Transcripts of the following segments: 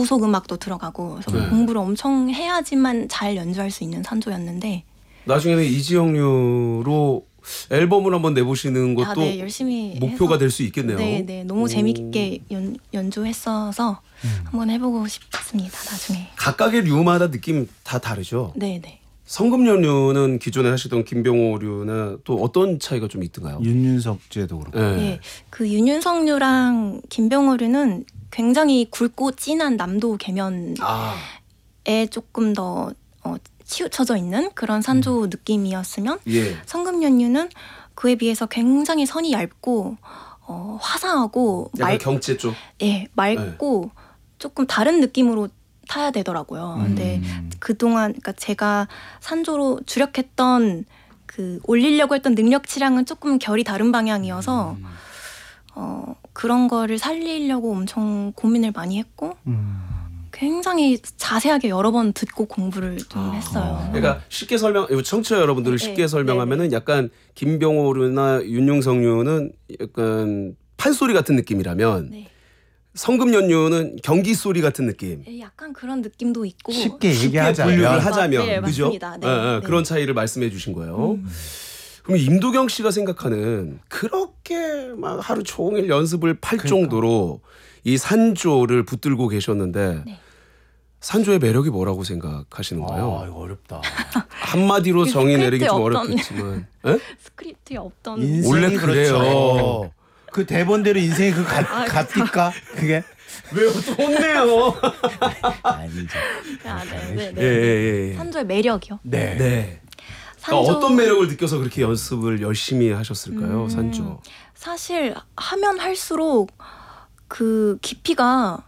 무속 음악도 들어가고 그래서 네. 공부를 엄청 해야지만 잘 연주할 수 있는 산조였는데 나중에는 이지영류로 앨범을 한번 내보시는 것도 네, 열심히 목표가 해서, 될 수 있겠네요. 네, 너무 재밌게 연주했어서 한번 해보고 싶습니다. 나중에. 각각의 류마다 느낌 다 다르죠. 네. 성금연류는 기존에 하시던 김병호류나 또 어떤 차이가 좀 있던가요? 윤윤석제도 그렇고. 네, 그 윤윤석류랑 김병호류는 굉장히 굵고 진한 남도 계면에 아, 조금 더 치우쳐져 있는 그런 산조 느낌이었으면 예. 성금연류는 그에 비해서 굉장히 선이 얇고 화사하고 약간 경제 쪽. 맑고 조금 다른 느낌으로 타야 되더라고요. 근데 그동안 그러니까 제가 산조로 주력했던 그 올리려고 했던 능력치랑은 조금 결이 다른 방향이어서 그런 거를 살리려고 엄청 고민을 많이 했고 굉장히 자세하게 여러 번 듣고 공부를 좀 했어요. 그러니까 쉽게 청취자 여러분들을 네, 쉽게 설명하면은 약간 김병호류나 윤용석류는 약간 판소리 같은 느낌이라면 네. 성금연류는 경기 소리 같은 느낌. 약간 그런 느낌도 있고 쉽게 쉽게 얘기하자면. 분류를 하자면 네, 그죠? 맞습니다. 네. 그런 차이를 말씀해 주신 거예요. 그럼 임도경 씨가 생각하는 그렇게 막 하루 종일 연습을 팔 정도로 이 산조를 붙들고 계셨는데 네. 산조의 매력이 뭐라고 생각하시는 거예요? 이거 어렵다. 한마디로 정의 내리기 좀 스크립트에 어렵겠지만 에? 스크립트에 없던 인생이 원래 그래요. 그렇죠. 그 대본대로 인생이 갑니까? 그게? 왜요? 또 혼내요. 아니죠. 예. 산조의 매력이요. 네. 네. 그러니까 어떤 매력을 느껴서 그렇게 연습을 열심히 하셨을까요, 산조? 사실 하면 할수록 그 깊이가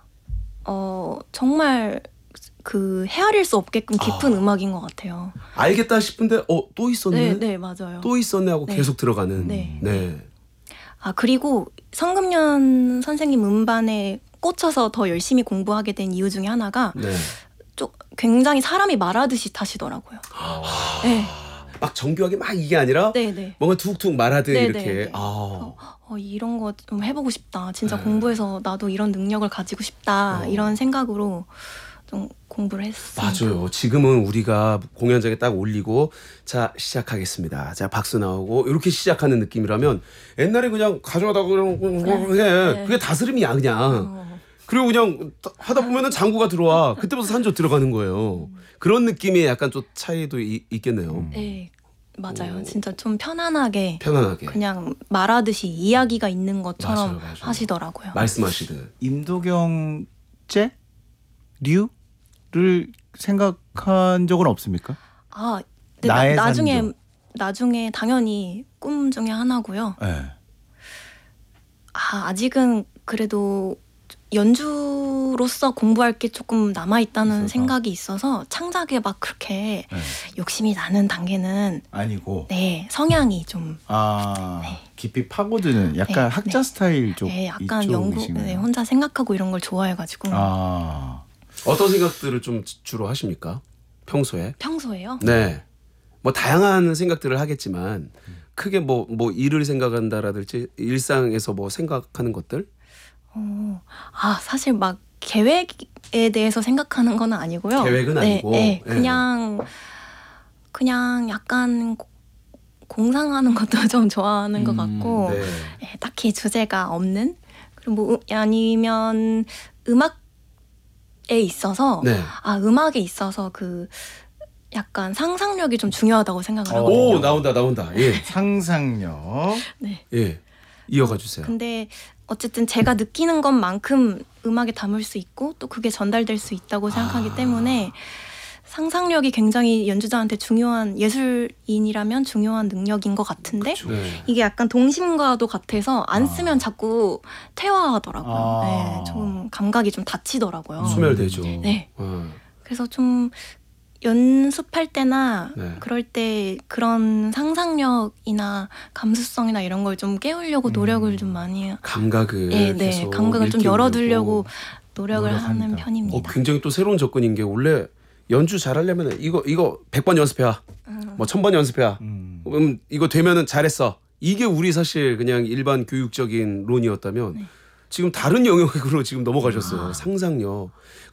정말 그 헤아릴 수 없게끔 깊은 음악인 것 같아요. 알겠다 싶은데 또 있었네. 네, 맞아요. 또 있었네 하고 네. 계속 들어가는. 네. 그리고 성금연 선생님 음반에 꽂혀서 더 열심히 공부하게 된 이유 중에 하나가 네. 굉장히 사람이 말하듯이 타시더라고요. 네. 막 정교하게 막 이게 아니라 네. 뭔가 툭툭 말하듯 네, 이렇게. 네. 이런 거 좀 해보고 싶다. 진짜 네. 공부해서 나도 이런 능력을 가지고 싶다. 이런 생각으로 좀 공부를 했습니다. 맞아요. 지금은 우리가 공연장에 딱 올리고 자 시작하겠습니다. 자 박수 나오고 이렇게 시작하는 느낌이라면 옛날에 그냥 가져가다가 그냥 해. 그게 다스림이야 그냥. 그리고 그냥 하다 보면은 장구가 들어와. 그때부터 산조 들어가는 거예요. 그런 느낌의 약간 좀 차이도 있겠네요. 네, 맞아요. 진짜 좀 편안하게 그냥 말하듯이 이야기가 있는 것처럼 맞아요. 하시더라고요. 말씀하시듯. 임도경제 류를 생각한 적은 없습니까? 근데 나의 나중에 당연히 꿈 중에 하나고요. 네. 아직은 그래도 연주로서 공부할 게 조금 남아있다는 생각이 있어서 창작에 막 그렇게 욕심이 나는 단계는 아니고. 네, 성향이 좀 깊이 파고드는 약간 학자 스타일 쪽 약간 연구 이쪽이신가요? 혼자 생각하고 이런 걸 좋아해가지고. 어떤 생각들을 좀 주로 하십니까? 평소에요? 네. 뭐 다양한 생각들을 하겠지만 크게 뭐 일을 생각한다라든지 일상에서 뭐 생각하는 것들? 사실 막 계획에 대해서 생각하는 건 아니고요. 계획은 아니고. 그냥 약간 공상하는 것도 좀 좋아하는 것 같고, 딱히 주제가 없는. 그리고 뭐 아니면 음악에 있어서 음악에 있어서 그 약간 상상력이 좀 중요하다고 생각을 하거든요. 오 나온다. 예. 상상력. 네. 예. 이어가 주세요. 근데 어쨌든 제가 느끼는 것만큼 음악에 담을 수 있고 또 그게 전달될 수 있다고 생각하기 때문에 상상력이 굉장히 연주자한테 중요한, 예술인이라면 중요한 능력인 것 같은데 이게 약간 동심과도 같아서 안 쓰면 자꾸 퇴화하더라고요. 네, 좀 감각이 좀 다치더라고요. 소멸되죠. 네. 그래서 좀 연습할 때나 네. 그럴 때 그런 상상력이나 감수성이나 이런 걸 좀 깨우려고 노력을 좀 많이 해요. 감각을 계속 감각을 좀 일깨우려고 열어두려고 노력을 노력한다. 하는 편입니다. 굉장히 또 새로운 접근인 게 원래 연주 잘하려면 이거 100번 연습해야 뭐 1000번 연습해야 이거 되면은 잘했어. 이게 우리 사실 그냥 일반 교육적인 론이었다면 지금 다른 영역으로 지금 넘어가셨어요. 상상력.